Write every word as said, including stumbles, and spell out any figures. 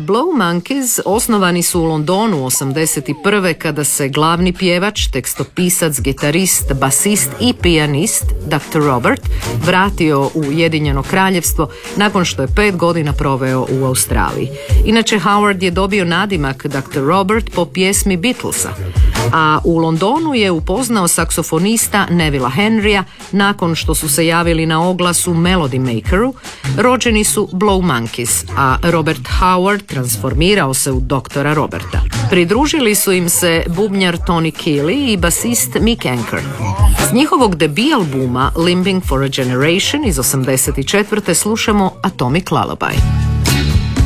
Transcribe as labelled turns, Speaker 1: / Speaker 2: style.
Speaker 1: Blow Monkeys osnovani su u Londonu osamdeset prve kada se glavni pjevač, tekstopisac, gitarist, basist i pijanist doktor Robert vratio u Ujedinjeno Kraljevstvo nakon što je pet godina proveo u Australiji. Inače, Howard je dobio nadimak doktor Robert po pjesmi Beatlesa, a u Londonu je upoznao saksofonista Nevilla Henrya nakon što su se javili na oglasu Melody Makeru. Rođeni su Blow Monkeys, a Robert Howard transformirao se u doktora Roberta. Pridružili su im se bubnjar Tony Keeley i basist Mick Anker. S njihovog debi albuma Limping for a Generation iz osamdeset četvrte slušamo Atomic Lullaby.